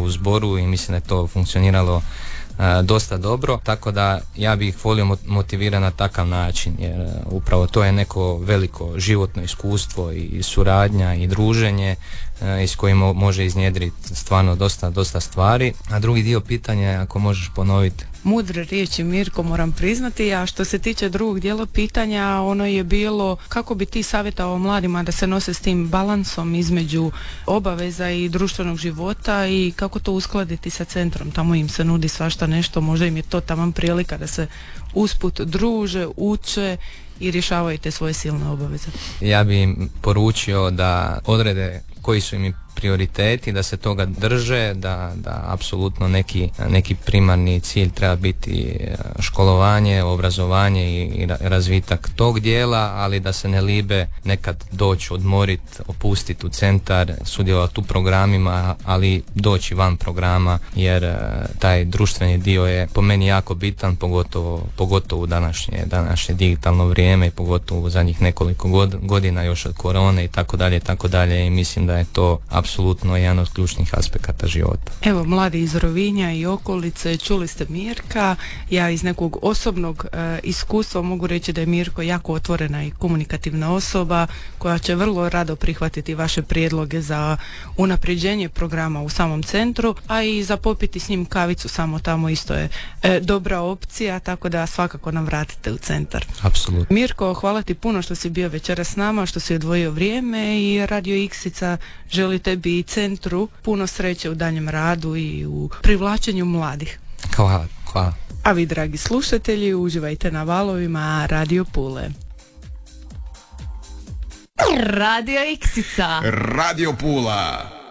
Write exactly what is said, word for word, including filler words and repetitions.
u zboru i mislim da je to funkcioniralo Uh, dosta dobro, tako da ja bih ih volio motivirati na takav način, jer uh, upravo to je neko veliko životno iskustvo i suradnja i druženje uh, iz kojim može iznjedriti stvarno dosta, dosta stvari. A drugi dio pitanja je, ako možeš ponoviti. Mudre riječi, Mirko, moram priznati. A što se tiče drugog dijela pitanja, ono je bilo kako bi ti savjetovao mladima da se nose s tim balansom između obaveza i društvenog života i kako to uskladiti sa centrom. Tamo im se nudi svašta nešto, možda im je to taman prilika da se usput druže, uče i rješavaju te svoje silne obaveze. Ja bi im poručio da odrede koji su im prioriteti, da se toga drže, da, da apsolutno neki, neki primarni cilj treba biti školovanje, obrazovanje i, i razvitak tog dijela, ali da se ne libe nekad doći, odmoriti, opustiti u centar, sudjelovati u programima, ali doći van programa, jer taj društveni dio je po meni jako bitan, pogotovo, pogotovo u današnje, današnje digitalno vrijeme i pogotovo u zadnjih nekoliko god, godina još od korone i tako dalje, tako dalje i mislim da je to apsolutno jedan od ključnih aspekata života. Evo, mladi iz Rovinja i okolice, čuli ste Mirka. Ja iz nekog osobnog e, iskustva mogu reći da je Mirko jako otvorena i komunikativna osoba koja će vrlo rado prihvatiti vaše prijedloge za unapređenje programa u samom centru, a i za popiti s njim kavicu samo tamo isto je e, dobra opcija, tako da svakako nam vratite u centar. Apsolutno. Mirko, hvala ti puno što si bio večeras s nama, što si odvojio vrijeme i Radio Iksica želi tebi i centru puno sreće u daljem radu i u privlačenju mladih. Hvala, hvala. A vi, dragi slušatelji, uživajte na valovima Radio Pule. Radio Iksica. Radio Pula.